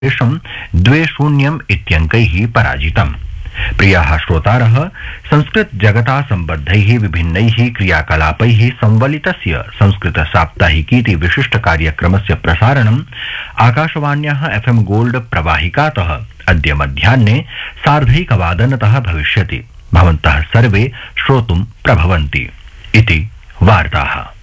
देशं 2-0 इत्यङ्कैः पराजितम्। प्रियाः श्रोतारः, संस्कृत जगता सम्बद्धैः विभिन्नैः क्रियाकलापैः संवलितस्य संस्कृत साप्ताहिकीति विशिष्ट कार्यक्रमस्य प्रसारणम् आकाशवाण्याः FM गोल्ड प्रवाहिकातः अद्य मध्याह्ने 1:30 भविष्यति। भवन्तः सर्वे श्रोतुं प्रभवन्ति इति वार्ताः।